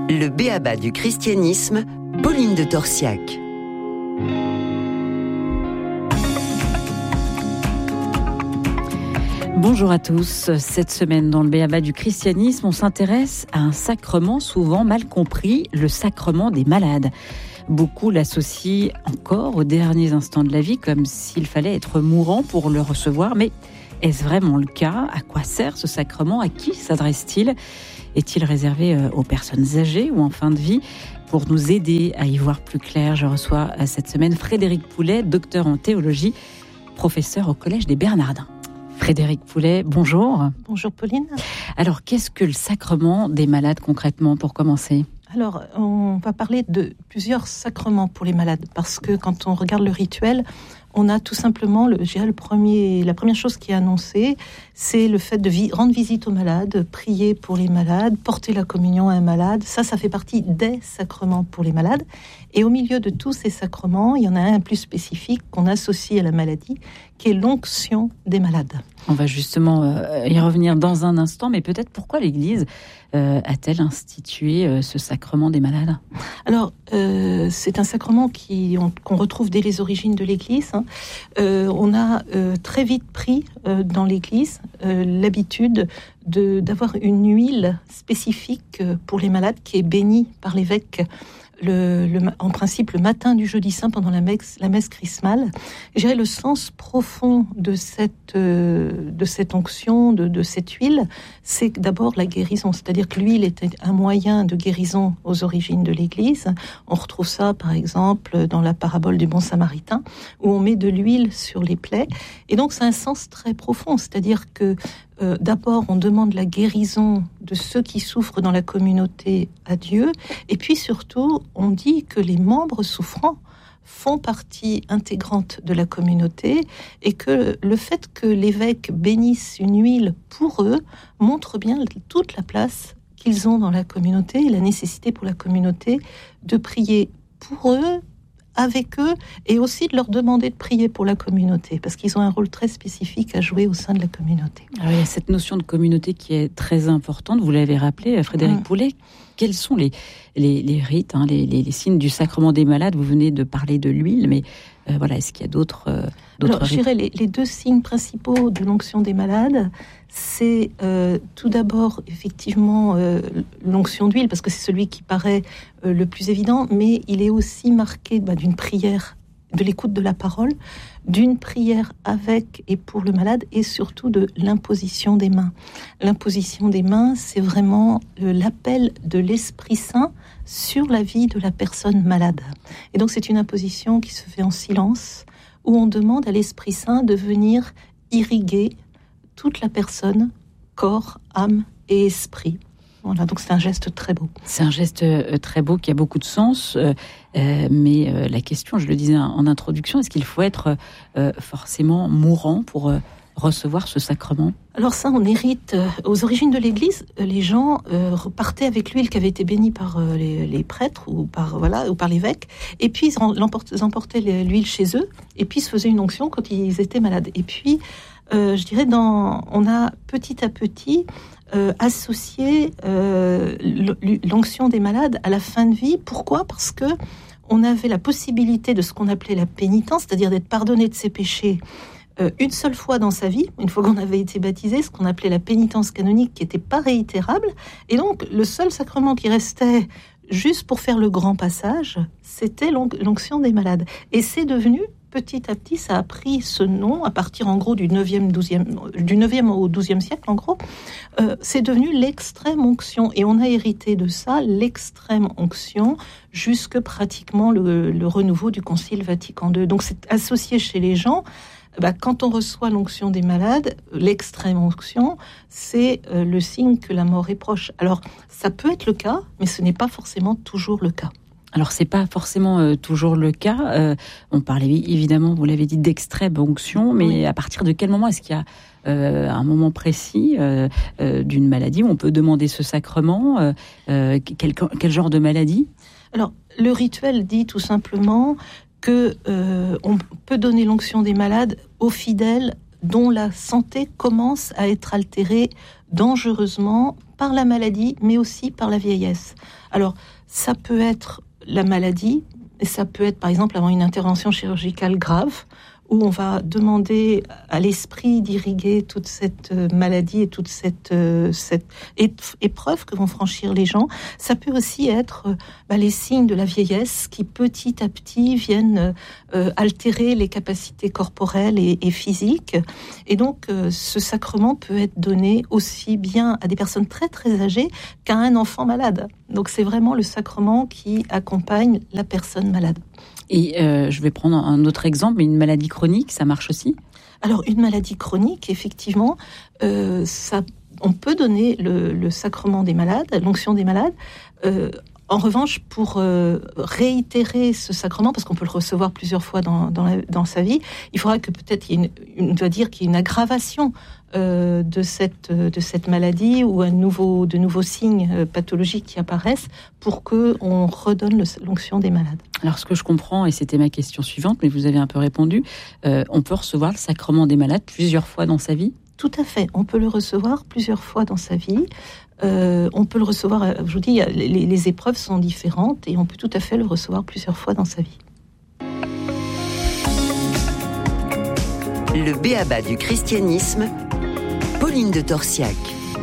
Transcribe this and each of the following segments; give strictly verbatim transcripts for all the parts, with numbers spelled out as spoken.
Le b-a-ba du christianisme, Pauline de Torsiac. Bonjour à tous. Cette semaine, dans le b-a-ba du christianisme, on s'intéresse à un sacrement souvent mal compris, le sacrement des malades. Beaucoup l'associent encore aux derniers instants de la vie, comme s'il fallait être mourant pour le recevoir. Mais est-ce vraiment le cas ? À quoi sert ce sacrement ? À qui s'adresse-t-il ? Est-il réservé aux personnes âgées ou en fin de vie ? Pour nous aider à y voir plus clair, je reçois cette semaine Frédéric Poulet, docteur en théologie, professeur au Collège des Bernardins. Frédéric Poulet, bonjour. Bonjour Pauline. Alors, qu'est-ce que le sacrement des malades concrètement, pour commencer ? Alors, on va parler de plusieurs sacrements pour les malades, parce que quand on regarde le rituel, on a tout simplement, le, je dirais, le premier, la première chose qui est annoncée, c'est le fait de vi- rendre visite aux malades, prier pour les malades, porter la communion à un malade. Ça, ça fait partie des sacrements pour les malades. Et au milieu de tous ces sacrements, il y en a un plus spécifique qu'on associe à la maladie, qui est l'onction des malades. On va justement euh, y revenir dans un instant, mais peut-être pourquoi l'Église euh, a-t-elle institué euh, ce sacrement des malades ? Alors, euh, c'est un sacrement qui, on, qu'on retrouve dès les origines de l'Église. Hein. Euh, on a euh, très vite pris euh, dans l'Église euh, l'habitude de, d'avoir une huile spécifique pour les malades qui est bénie par l'évêque. Le, le, en principe, le matin du jeudi saint, pendant la messe, la messe chrismale. Je dirais le sens profond de cette, euh, de cette onction, de, de cette huile, c'est d'abord la guérison. C'est-à-dire que l'huile était un moyen de guérison aux origines de l'Église. On retrouve ça, par exemple, dans la parabole du bon samaritain, où on met de l'huile sur les plaies. Et donc, c'est un sens très profond. C'est-à-dire que Euh, d'abord, on demande la guérison de ceux qui souffrent dans la communauté à Dieu, et puis surtout, on dit que les membres souffrants font partie intégrante de la communauté, et que le fait que l'évêque bénisse une huile pour eux montre bien toute la place qu'ils ont dans la communauté, et la nécessité pour la communauté de prier pour eux, avec eux, et aussi de leur demander de prier pour la communauté, parce qu'ils ont un rôle très spécifique à jouer au sein de la communauté. Alors, il y a cette notion de communauté qui est très importante, vous l'avez rappelé, Frédéric mmh. Poulet. Quels sont les, les, les rites, hein, les, les, les signes du sacrement des malades ? Vous venez de parler de l'huile, mais euh, voilà, est-ce qu'il y a d'autres, euh, d'autres Alors, rites ? je dirais les, les deux signes principaux de l'onction des malades, c'est euh, tout d'abord effectivement euh, l'onction d'huile, parce que c'est celui qui paraît euh, le plus évident, mais il est aussi marqué bah, d'une prière, de l'écoute de la parole, d'une prière avec et pour le malade, et surtout de l'imposition des mains. L'imposition des mains, c'est vraiment euh, l'appel de l'Esprit Saint sur la vie de la personne malade. Et donc c'est une imposition qui se fait en silence, où on demande à l'Esprit Saint de venir irriguer toute la personne, corps, âme et esprit. Voilà, donc c'est un geste très beau. C'est un geste euh, très beau qui a beaucoup de sens, euh, euh, mais euh, la question, je le disais en introduction, est-ce qu'il faut être euh, forcément mourant pour euh, recevoir ce sacrement ? Alors ça, on hérite. Euh, aux origines de l'Église, euh, les gens euh, repartaient avec l'huile qui avait été bénie par euh, les, les prêtres ou par voilà ou par l'évêque, et puis ils, en, ils emportaient l'huile chez eux, et puis ils se faisaient une onction quand ils étaient malades. Et puis, euh, je dirais, dans, on a petit à petit Euh, associer euh, l'onction des malades à la fin de vie. Pourquoi ? Parce que on avait la possibilité de ce qu'on appelait la pénitence, c'est-à-dire d'être pardonné de ses péchés euh, une seule fois dans sa vie, une fois qu'on avait été baptisé, ce qu'on appelait la pénitence canonique, qui n'était pas réitérable. Et donc, le seul sacrement qui restait juste pour faire le grand passage, c'était l'onction des malades. Et c'est devenu, petit à petit, ça a pris ce nom à partir en gros du neuvième, douzième, du neuvième au douzième siècle en gros. Euh, c'est devenu l'extrême onction, et on a hérité de ça l'extrême onction jusque pratiquement le, le renouveau du Concile Vatican deux. Donc c'est associé chez les gens. Bah, quand on reçoit l'onction des malades, l'extrême onction, c'est euh, le signe que la mort est proche. Alors ça peut être le cas, mais ce n'est pas forcément toujours le cas. Alors, c'est pas forcément euh, toujours le cas. Euh, on parlait évidemment, vous l'avez dit, d'extrême onction, mais oui. À partir de quel moment est-ce qu'il y a euh, un moment précis euh, euh, d'une maladie où on peut demander ce sacrement euh, euh, quel, quel genre de maladie ? Alors, le rituel dit tout simplement que euh, on peut donner l'onction des malades aux fidèles dont la santé commence à être altérée dangereusement par la maladie, mais aussi par la vieillesse. Alors, ça peut être la maladie, et ça peut être, par exemple, avant une intervention chirurgicale grave, où on va demander à l'esprit d'irriguer toute cette maladie et toute cette, euh, cette épreuve que vont franchir les gens. Ça peut aussi être euh, bah, les signes de la vieillesse qui petit à petit viennent euh, altérer les capacités corporelles et, et physiques. Et donc euh, ce sacrement peut être donné aussi bien à des personnes très très âgées qu'à un enfant malade. Donc c'est vraiment le sacrement qui accompagne la personne malade. Et euh, je vais prendre un autre exemple, mais une maladie chronique, ça marche aussi ? Alors, une maladie chronique, effectivement, euh, ça, on peut donner le, le sacrement des malades, l'onction des malades. Euh, en revanche, pour euh, réitérer ce sacrement, parce qu'on peut le recevoir plusieurs fois dans, dans, la, dans sa vie, il faudra que peut-être, il y ait une, on doit dire qu'il y ait une aggravation euh, de, cette, de cette maladie ou un nouveau, de nouveaux signes euh, pathologiques qui apparaissent pour qu'on redonne le, l'onction des malades. Alors, ce que je comprends, et c'était ma question suivante, mais vous avez un peu répondu, euh, on peut recevoir le sacrement des malades plusieurs fois dans sa vie ? Tout à fait. On peut le recevoir plusieurs fois dans sa vie. Euh, on peut le recevoir, je vous dis, les, les épreuves sont différentes et on peut tout à fait le recevoir plusieurs fois dans sa vie. Le b.a.-ba du christianisme, Pauline de Torsiac.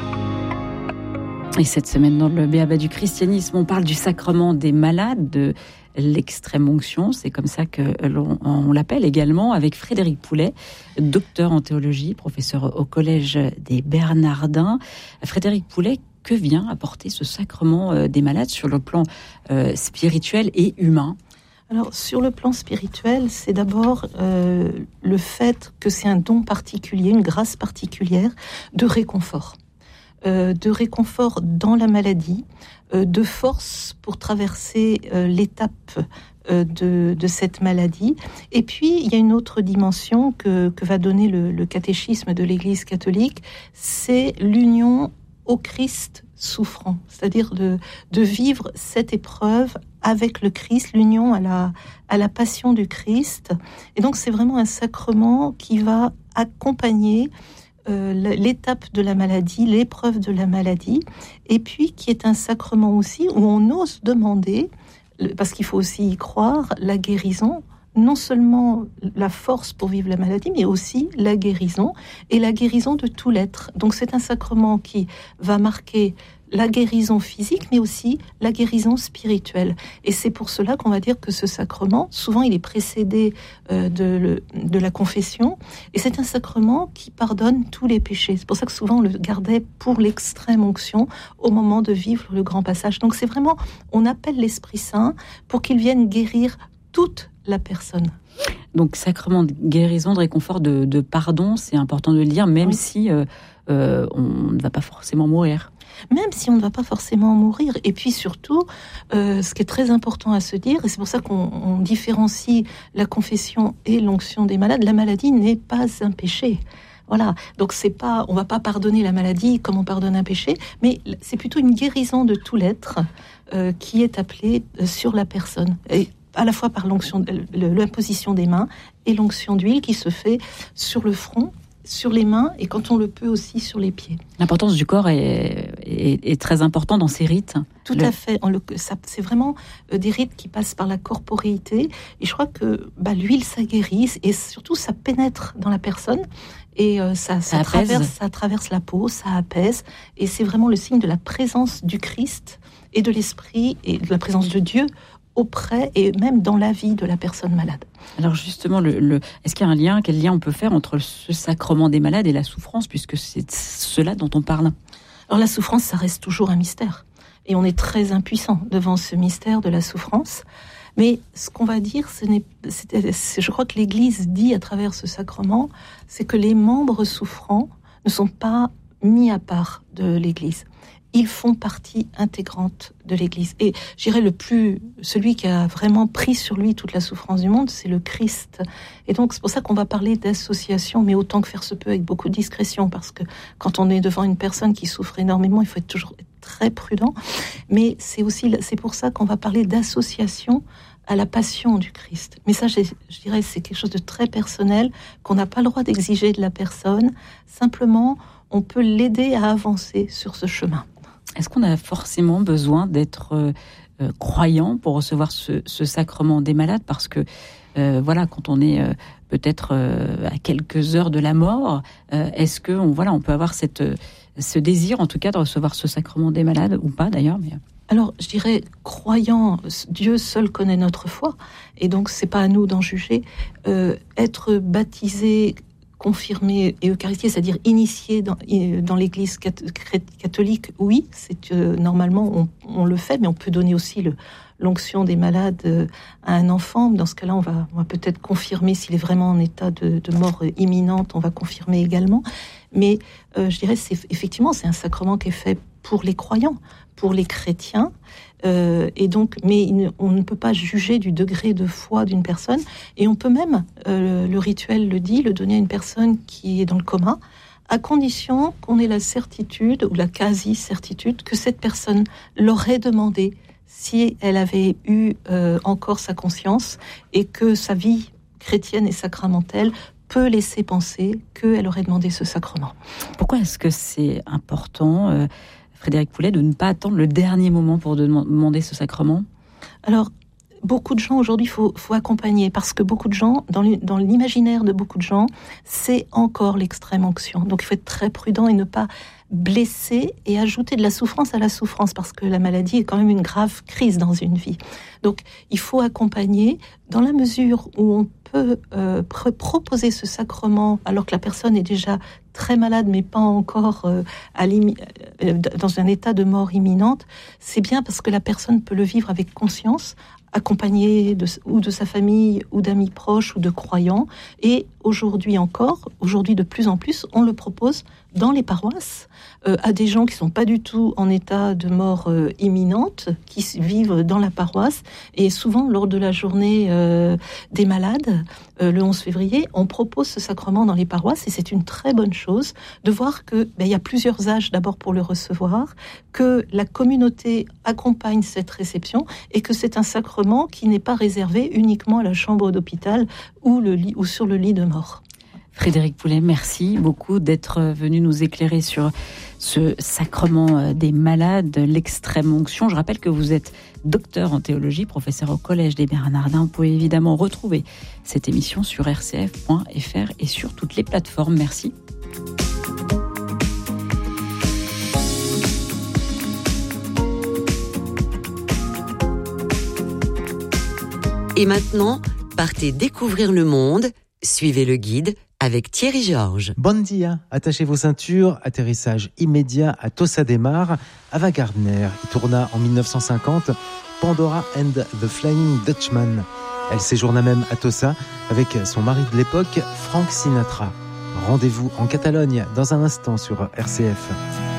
Et cette semaine, dans le b.a.-ba du christianisme, on parle du sacrement des malades, de l'extrême onction, c'est comme ça que l'on on l'appelle également, avec Frédéric Poulet, docteur en théologie, professeur au Collège des Bernardins. Frédéric Poulet, que vient apporter ce sacrement des malades sur le plan euh, spirituel et humain ? Alors, sur le plan spirituel, c'est d'abord euh, le fait que c'est un don particulier, une grâce particulière de réconfort. Euh, de réconfort dans la maladie, euh, de force pour traverser euh, l'étape euh, de, de cette maladie. Et puis, il y a une autre dimension que, que va donner le, le catéchisme de l'Église catholique, c'est l'union au Christ souffrant, c'est-à-dire de, de vivre cette épreuve avec le Christ, l'union à la, à la passion du Christ. Et donc, c'est vraiment un sacrement qui va accompagner Euh, l'étape de la maladie, l'épreuve de la maladie, et puis qui est un sacrement aussi où on ose demander, parce qu'il faut aussi y croire, la guérison, non seulement la force pour vivre la maladie, mais aussi la guérison, et la guérison de tout l'être. Donc c'est un sacrement qui va marquer la guérison physique, mais aussi la guérison spirituelle. Et c'est pour cela qu'on va dire que ce sacrement, souvent il est précédé euh, de, le, de la confession, et c'est un sacrement qui pardonne tous les péchés. C'est pour ça que souvent on le gardait pour l'extrême onction au moment de vivre le grand passage. Donc c'est vraiment, on appelle l'Esprit Saint pour qu'il vienne guérir toute la personne. Donc sacrement de guérison, de réconfort, de, de pardon, c'est important de le dire, même oui. si euh, euh, on ne va pas forcément mourir. Même si on ne va pas forcément mourir. Et puis surtout, euh, ce qui est très important à se dire, et c'est pour ça qu'on on différencie la confession et l'onction des malades, la maladie n'est pas un péché. Voilà, donc c'est pas, on va pas pardonner la maladie comme on pardonne un péché, mais c'est plutôt une guérison de tout l'être euh, qui est appelée sur la personne. Et à la fois par l'onction, l'imposition des mains et l'onction d'huile qui se fait sur le front, sur les mains et quand on le peut aussi sur les pieds. L'importance du corps est, est, est très importante dans ces rites. Tout le... à fait. On le, ça, c'est vraiment des rites qui passent par la corporéité. Et je crois que bah, l'huile, ça guérit et surtout, ça pénètre dans la personne. Et euh, ça, ça, ça, traverse, ça traverse la peau, ça apaise. Et c'est vraiment le signe de la présence du Christ et de l'Esprit et de la présence de Dieu auprès et même dans la vie de la personne malade. Alors justement, le, le, est-ce qu'il y a un lien, quel lien on peut faire entre ce sacrement des malades et la souffrance, puisque c'est cela dont on parle ? Alors la souffrance, ça reste toujours un mystère. Et on est très impuissant devant ce mystère de la souffrance. Mais ce qu'on va dire, ce n'est, c'est, c'est, je crois que l'Église dit à travers ce sacrement, c'est que les membres souffrants ne sont pas mis à part de l'Église. Ils font partie intégrante de l'Église. Et je dirais le plus, celui qui a vraiment pris sur lui toute la souffrance du monde, c'est le Christ. Et donc c'est pour ça qu'on va parler d'association, mais autant que faire se peut avec beaucoup de discrétion, parce que quand on est devant une personne qui souffre énormément, il faut être toujours très prudent. Mais c'est aussi, c'est pour ça qu'on va parler d'association à la passion du Christ. Mais ça, je, je dirais, c'est quelque chose de très personnel, qu'on n'a pas le droit d'exiger de la personne. Simplement, on peut l'aider à avancer sur ce chemin. Est-ce qu'on a forcément besoin d'être euh, euh, croyant pour recevoir ce, ce sacrement des malades ? Parce que, euh, voilà, quand on est euh, peut-être euh, à quelques heures de la mort, euh, est-ce que on, voilà, on peut avoir cette, ce désir, en tout cas, de recevoir ce sacrement des malades, ou pas d'ailleurs, mais... Alors, je dirais, croyant, Dieu seul connaît notre foi, et donc c'est pas à nous d'en juger. Euh, être baptisé, confirmé et eucharistique, c'est-à-dire initié dans, dans l'Église catholique, oui, c'est euh, normalement on, on le fait, mais on peut donner aussi le, l'onction des malades euh, à un enfant. Dans ce cas-là, on va, on va peut-être confirmer s'il est vraiment en état de, de mort imminente, on va confirmer également. Mais euh, je dirais, c'est effectivement, c'est un sacrement qui est fait pour les croyants, pour les chrétiens, euh, et donc, mais il, on ne peut pas juger du degré de foi d'une personne, et on peut même, euh, le rituel le dit, le donner à une personne qui est dans le coma, à condition qu'on ait la certitude, ou la quasi-certitude, que cette personne l'aurait demandé si elle avait eu euh, encore sa conscience, et que sa vie chrétienne et sacramentelle peut laisser penser qu'elle aurait demandé ce sacrement. Pourquoi est-ce que c'est important, euh, Frédéric Poulet, de ne pas attendre le dernier moment pour demander ce sacrement ? Alors, beaucoup de gens aujourd'hui, il faut, faut accompagner, parce que beaucoup de gens, dans, dans l'imaginaire de beaucoup de gens, c'est encore l'extrême onction. Donc il faut être très prudent et ne pas blesser et ajouter de la souffrance à la souffrance, parce que la maladie est quand même une grave crise dans une vie. Donc il faut accompagner dans la mesure où on peut euh, pr- proposer ce sacrement alors que la personne est déjà très malade mais pas encore euh, à euh, dans un état de mort imminente. C'est bien parce que la personne peut le vivre avec conscience, accompagné de, ou de sa famille, ou d'amis proches, ou de croyants. Et aujourd'hui encore, aujourd'hui de plus en plus, on le propose dans les paroisses, euh, à des gens qui ne sont pas du tout en état de mort euh, imminente, qui vivent dans la paroisse. Et souvent, lors de la journée euh, des malades, euh, le onze février, on propose ce sacrement dans les paroisses, et c'est une très bonne chose de voir que ben, y a plusieurs âges d'abord pour le recevoir, que la communauté accompagne cette réception, et que c'est un sacrement qui n'est pas réservé uniquement à la chambre d'hôpital ou, le lit, ou sur le lit de mort. Frédéric Poulet, merci beaucoup d'être venu nous éclairer sur ce sacrement des malades, l'extrême onction. Je rappelle que vous êtes docteur en théologie, professeur au Collège des Bernardins. Vous pouvez évidemment retrouver cette émission sur r c f point f r et sur toutes les plateformes. Merci. Et maintenant, partez découvrir le monde. Suivez le guide avec Thierry Georges. Bon dia, attachez vos ceintures, atterrissage immédiat à Tossa de Mar. Ava Gardner y tourna en dix-neuf cent cinquante Pandora and the Flying Dutchman. Elle séjourna même à Tossa avec son mari de l'époque, Frank Sinatra. Rendez-vous en Catalogne dans un instant sur R C F.